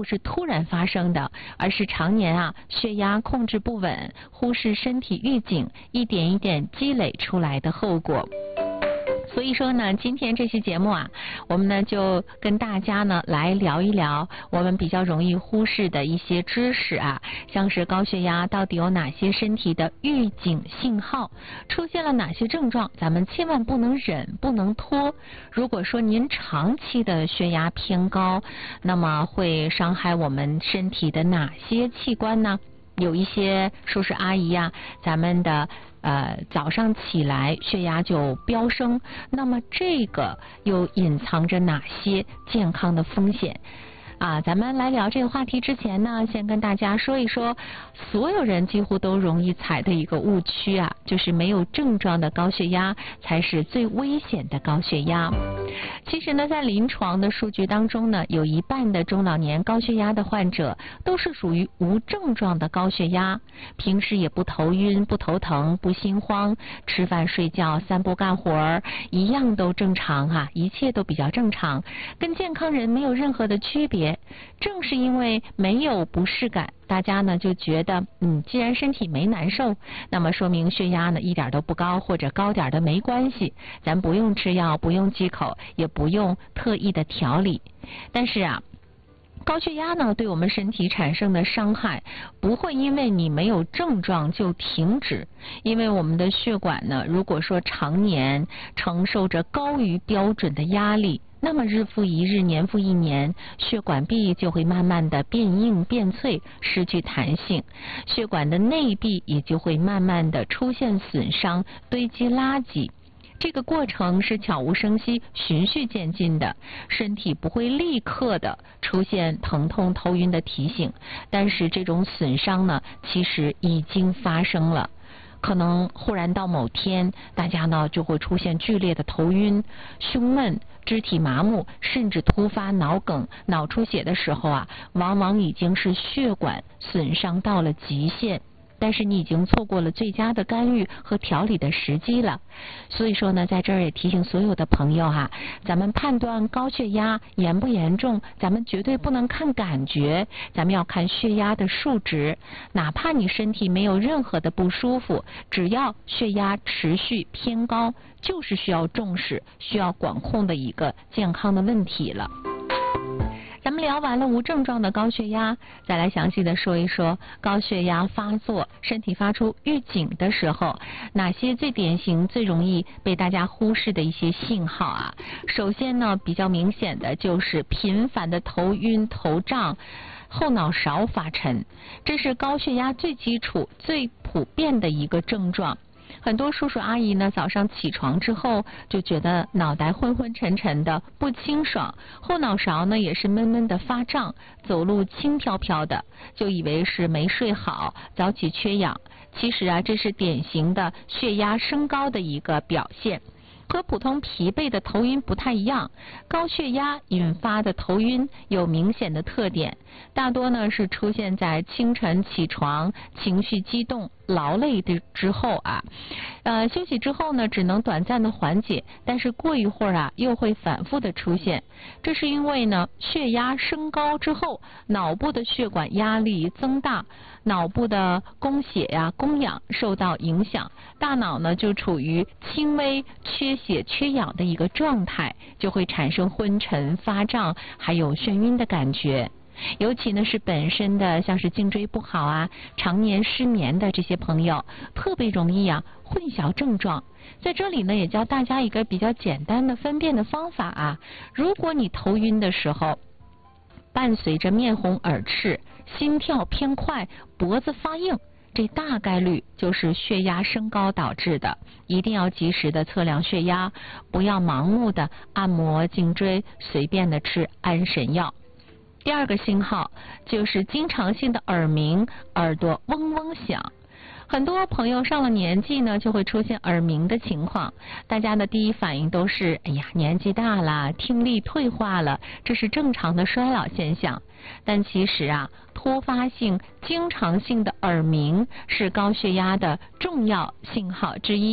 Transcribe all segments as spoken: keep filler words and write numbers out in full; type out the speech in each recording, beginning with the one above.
不是突然发生的，而是常年啊血压控制不稳，忽视身体预警，一点一点积累出来的后果。所以说呢，今天这期节目啊，我们呢就跟大家呢来聊一聊我们比较容易忽视的一些知识啊，像是高血压到底有哪些身体的预警信号，出现了哪些症状，咱们千万不能忍，不能拖。如果说您长期的血压偏高，那么会伤害我们身体的哪些器官呢？有一些叔叔阿姨呀、啊，咱们的呃早上起来血压就飙升，那么这个又隐藏着哪些健康的风险？啊，咱们来聊这个话题之前呢，先跟大家说一说，所有人几乎都容易踩的一个误区啊，就是没有症状的高血压才是最危险的高血压。其实呢，在临床的数据当中呢，有一半的中老年高血压的患者都是属于无症状的高血压，平时也不头晕、不头疼、不心慌，吃饭、睡觉、散步、干活儿一样都正常哈、啊，一切都比较正常，跟健康人没有任何的区别。正是因为没有不适感，大家呢就觉得，嗯，既然身体没难受，那么说明血压呢一点都不高，或者高点的没关系，咱不用吃药，不用忌口，也不用特意的调理。但是啊，高血压呢对我们身体产生的伤害不会因为你没有症状就停止，因为我们的血管呢，如果说常年承受着高于标准的压力，那么日复一日，年复一年，血管壁就会慢慢的变硬变脆，失去弹性，血管的内壁也就会慢慢的出现损伤，堆积垃圾。这个过程是悄无声息、循序渐进的，身体不会立刻的出现疼痛、头晕的提醒，但是这种损伤呢，其实已经发生了。可能忽然到某天，大家呢就会出现剧烈的头晕、胸闷、肢体麻木，甚至突发脑梗、脑出血的时候啊，往往已经是血管损伤到了极限。但是你已经错过了最佳的干预和调理的时机了。所以说呢，在这儿也提醒所有的朋友哈、啊，咱们判断高血压严不严重，咱们绝对不能看感觉，咱们要看血压的数值。哪怕你身体没有任何的不舒服，只要血压持续偏高，就是需要重视、需要管控的一个健康的问题了。咱们聊完了无症状的高血压，再来详细的说一说高血压发作，身体发出预警的时候，哪些最典型、最容易被大家忽视的一些信号啊？首先呢，比较明显的就是频繁的头晕、头胀、后脑勺发沉，这是高血压最基础、最普遍的一个症状。很多叔叔阿姨呢，早上起床之后就觉得脑袋昏昏沉沉的，不清爽，后脑勺呢也是闷闷的发胀，走路轻飘飘的，就以为是没睡好，早起缺氧。其实啊，这是典型的血压升高的一个表现。和普通疲惫的头晕不太一样，高血压引发的头晕有明显的特点，大多呢是出现在清晨起床、情绪激动、劳累的之后啊，呃休息之后呢只能短暂的缓解，但是过一会儿啊又会反复的出现。这是因为呢血压升高之后，脑部的血管压力增大，脑部的供血呀、供氧受到影响，大脑呢就处于轻微缺血缺氧的一个状态，就会产生昏沉、发胀，还有眩晕的感觉。尤其呢是本身的像是颈椎不好啊、常年失眠的这些朋友，特别容易啊混淆症状。在这里呢也教大家一个比较简单的分辨的方法啊，如果你头晕的时候，伴随着面红耳赤、心跳偏快、脖子发硬，这大概率就是血压升高导致的，一定要及时的测量血压，不要盲目的按摩颈椎，随便的吃安神药。第二个信号就是经常性的耳鸣，耳朵嗡嗡响。很多朋友上了年纪呢，就会出现耳鸣的情况，大家的第一反应都是，哎呀，年纪大了，听力退化了，这是正常的衰老现象。但其实啊，突发性、经常性的耳鸣是高血压的重要信号之一。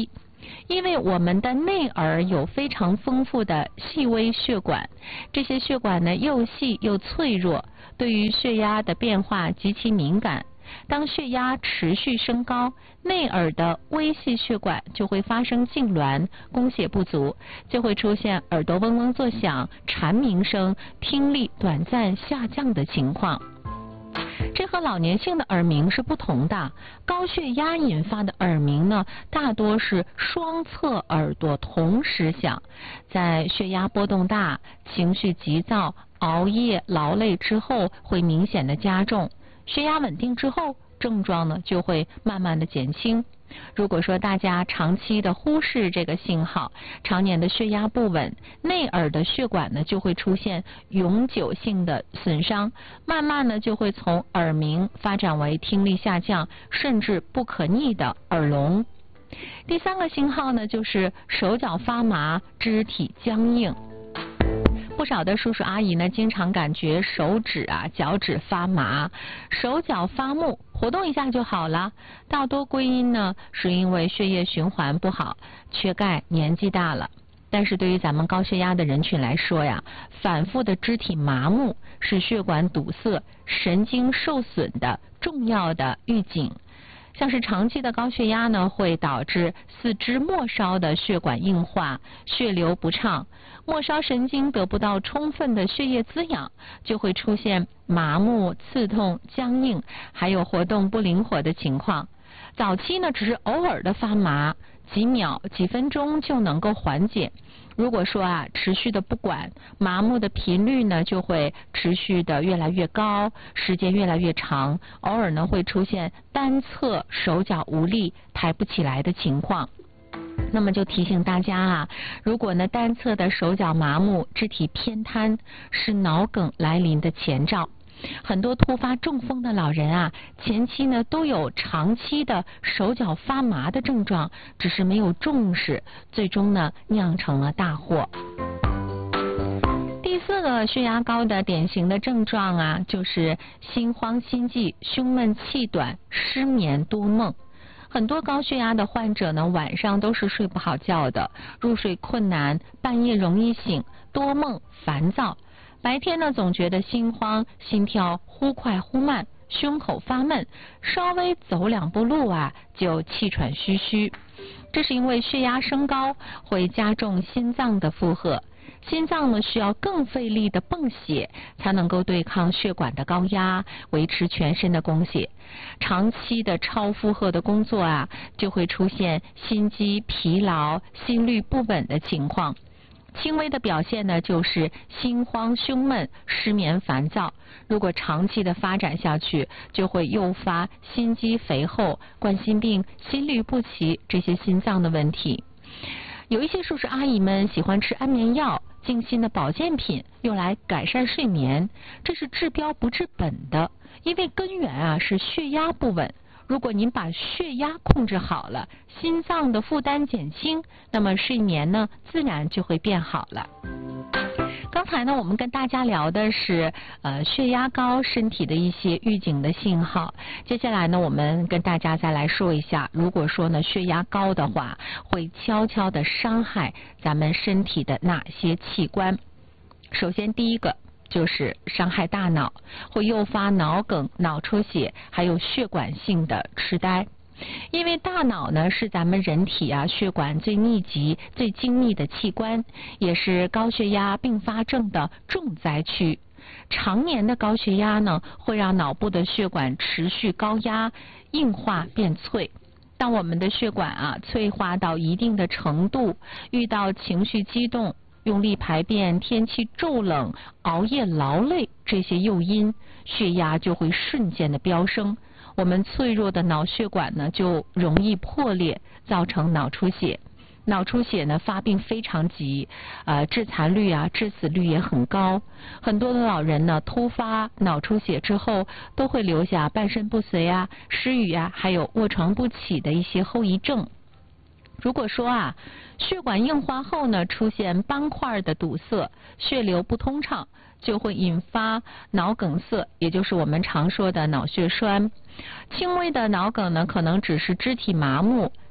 因为我们的内耳有非常丰富的细微血管，这些血管呢又细又脆弱，对于血压的变化极其敏感。当血压持续升高，内耳的微细血管就会发生痉挛，供血不足，就会出现耳朵嗡嗡作响、蝉鸣声、听力短暂下降的情况。这和老年性的耳鸣是不同的，高血压引发的耳鸣呢，大多是双侧耳朵同时响，在血压波动大、情绪急躁、熬夜、劳累之后会明显的加重，血压稳定之后，症状呢就会慢慢的减轻。如果说大家长期的忽视这个信号，常年的血压不稳，内耳的血管呢就会出现永久性的损伤，慢慢呢就会从耳鸣发展为听力下降，甚至不可逆的耳聋。第三个信号呢就是手脚发麻、肢体僵硬。不少的叔叔阿姨呢，经常感觉手指啊、脚趾发麻，手脚发木，活动一下就好了。大多归因呢，是因为血液循环不好，缺钙，年纪大了。但是对于咱们高血压的人群来说呀，反复的肢体麻木是血管堵塞、神经受损的重要的预警。像是长期的高血压呢，会导致四肢末梢的血管硬化，血流不畅，末梢神经得不到充分的血液滋养，就会出现麻木、刺痛、僵硬，还有活动不灵活的情况。早期呢，只是偶尔的发麻，几秒、几分钟就能够缓解。如果说啊，持续的不管，麻木的频率呢就会持续的越来越高，时间越来越长，偶尔呢会出现单侧手脚无力、抬不起来的情况。那么就提醒大家啊，如果呢单侧的手脚麻木、肢体偏瘫，是脑梗来临的前兆。很多突发中风的老人啊，前期呢都有长期的手脚发麻的症状，只是没有重视，最终呢酿成了大祸。第四个血压高的典型的症状啊，就是心慌心悸、胸闷气短、失眠多梦。很多高血压的患者呢，晚上都是睡不好觉的，入睡困难，半夜容易醒，多梦、烦躁。白天呢，总觉得心慌，心跳忽快忽慢，胸口发闷，稍微走两步路啊，就气喘吁吁。这是因为血压升高会加重心脏的负荷，心脏呢需要更费力的泵血，才能够对抗血管的高压，维持全身的供血。长期的超负荷的工作啊，就会出现心肌疲劳、心律不稳的情况。轻微的表现呢，就是心慌、胸闷、失眠、烦躁。如果长期的发展下去，就会诱发心肌肥厚、冠心病、心律不齐这些心脏的问题。有一些叔叔阿姨们喜欢吃安眠药、静心的保健品，用来改善睡眠，这是治标不治本的，因为根源啊是血压不稳。如果您把血压控制好了，心脏的负担减轻，那么睡眠呢自然就会变好了。刚才呢，我们跟大家聊的是呃血压高身体的一些预警的信号。接下来呢，我们跟大家再来说一下，如果说呢血压高的话，会悄悄的伤害咱们身体的哪些器官。首先第一个就是伤害大脑，会诱发脑梗、脑出血，还有血管性的痴呆。因为大脑呢是咱们人体啊血管最密集、最精密的器官，也是高血压并发症的重灾区。常年的高血压呢，会让脑部的血管持续高压、硬化变脆。当我们的血管啊脆化到一定的程度，遇到情绪激动、用力排便、天气骤冷、熬夜劳累这些诱因，血压就会瞬间的飙升。我们脆弱的脑血管呢就容易破裂，造成脑出血。脑出血呢发病非常急，呃致残率啊、致死率也很高。很多的老人呢突发脑出血之后，都会留下半身不遂啊、失语啊，还有卧床不起的一些后遗症。如果说啊，血管硬化后呢，出现斑块的堵塞，血流不通畅，就会引发脑梗塞，也就是我们常说的脑血栓。轻微的脑梗呢，可能只是肢体麻木，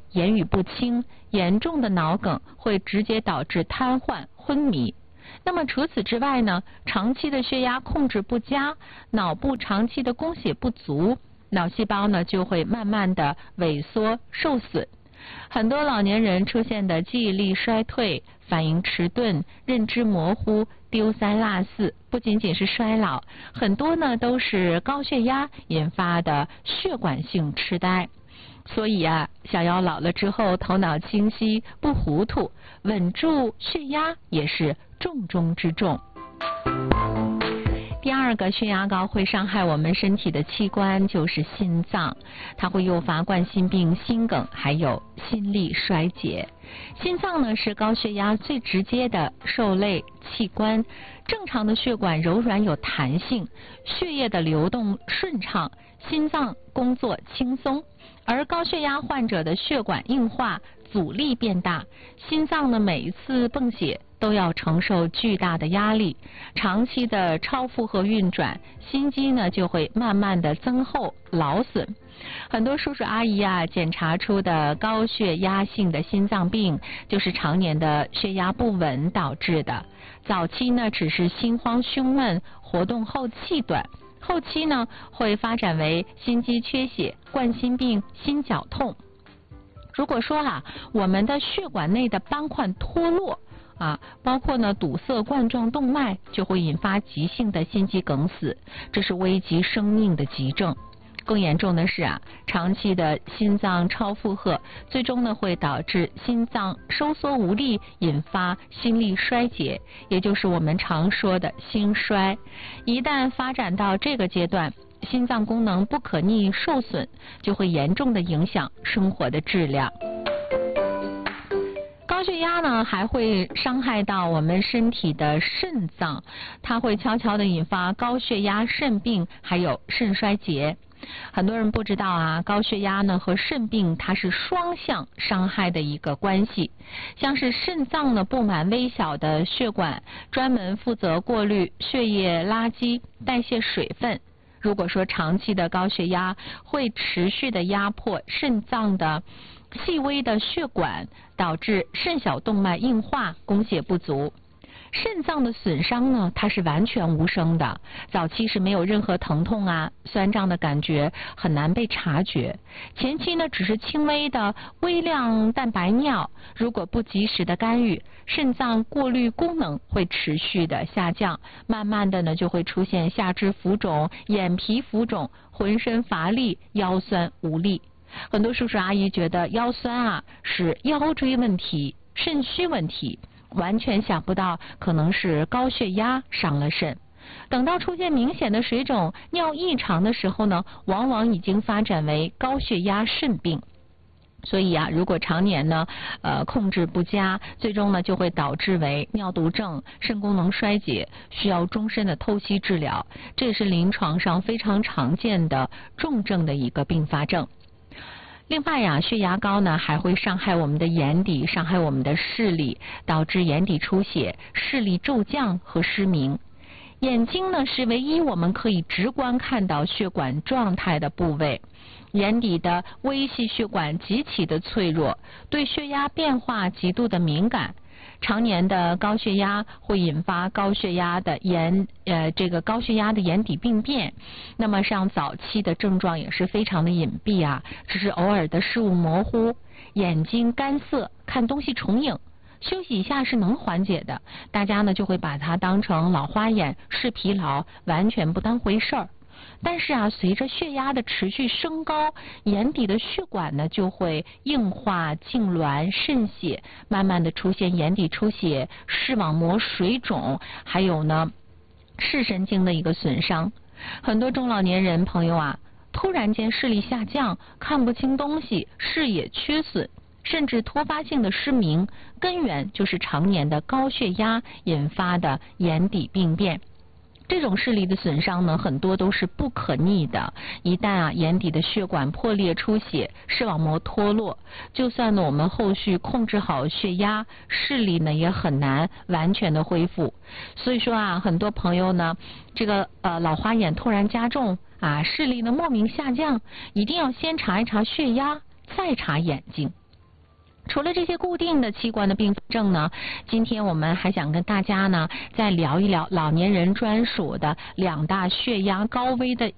言语不清，严重的脑梗会直接导致瘫痪、昏迷。那么除此之外呢，长期的血压控制不佳，脑部长期的供血不足，脑细胞呢就会慢慢的萎缩受损。很多老年人出现的记忆力衰退、反应迟钝、认知模糊、丢三落四，不仅仅是衰老，很多呢都是高血压引发的血管性痴呆。所以啊，想要老了之后头脑清晰不糊涂，稳住血压也是重中之重。第二个，血压高会伤害我们身体的器官就是心脏，它会诱发冠心病、心梗，还有心力衰竭。心脏呢是高血压最直接的受累器官，正常的血管柔软有弹性，血液的流动顺畅，心脏工作轻松。而高血压患者的血管硬化，阻力变大，心脏呢每一次泵血都要承受巨大的压力，长期的超负荷运转，心肌呢就会慢慢的增厚劳损。很多叔叔阿姨啊检查出的高血压性的心脏病，就是常年的血压不稳导致的。早期呢只是心慌胸闷，活动后气短，后期呢会发展为心肌缺血、冠心病、心绞痛。如果说啊，我们的血管内的斑块脱落啊，包括呢堵塞冠状动脉，就会引发急性的心肌梗死，这是危及生命的急症。更严重的是啊，长期的心脏超负荷，最终呢会导致心脏收缩无力，引发心力衰竭，也就是我们常说的心衰。一旦发展到这个阶段，心脏功能不可逆受损，就会严重的影响生活的质量。高血压呢还会伤害到我们身体的肾脏，它会悄悄的引发高血压肾病，还有肾衰竭。很多人不知道啊，高血压呢和肾病它是双向伤害的一个关系。像是肾脏呢布满微小的血管，专门负责过滤血液垃圾、代谢水分。如果说长期的高血压会持续的压迫肾脏的细微的血管，导致肾小动脉硬化，供血不足。肾脏的损伤呢，它是完全无声的，早期是没有任何疼痛啊、酸胀的感觉，很难被察觉。前期呢，只是轻微的微量蛋白尿，如果不及时的干预，肾脏过滤功能会持续的下降，慢慢的呢就会出现下肢浮肿、眼皮浮肿、浑身乏力、腰酸无力。很多叔叔阿姨觉得腰酸啊是腰椎问题、肾虚问题，完全想不到可能是高血压伤了肾。等到出现明显的水肿、尿异常的时候呢，往往已经发展为高血压肾病。所以啊，如果常年呢，呃，控制不佳，最终呢就会导致为尿毒症、肾功能衰竭，需要终身的透析治疗。这也是临床上非常常见的重症的一个并发症。另外呀，血压高呢还会伤害我们的眼底，伤害我们的视力，导致眼底出血、视力骤降和失明。眼睛呢是唯一我们可以直观看到血管状态的部位，眼底的微细血管极其的脆弱，对血压变化极度的敏感。常年的高血压会引发高血压的眼呃这个高血压的眼底病变，那么像早期的症状也是非常的隐蔽啊，只是偶尔的视物模糊，眼睛干涩，看东西重影。休息一下是能缓解的，大家呢就会把它当成老花眼、视疲劳，完全不当回事儿。但是啊，随着血压的持续升高，眼底的血管呢就会硬化、痉挛、渗血，慢慢的出现眼底出血、视网膜水肿，还有呢视神经的一个损伤。很多中老年人朋友啊，突然间视力下降，看不清东西，视野缺损，甚至突发性的失明，根源就是常年的高血压引发的眼底病变。这种视力的损伤呢，很多都是不可逆的。一旦啊眼底的血管破裂出血，视网膜脱落，就算呢我们后续控制好血压，视力呢也很难完全的恢复。所以说啊，很多朋友呢，这个呃老花眼突然加重啊，视力呢莫名下降，一定要先查一查血压，再查眼睛。 除了这些固定的器官的并发症呢，今天我们还想跟大家呢再聊一聊老年人专属的两大血压高危的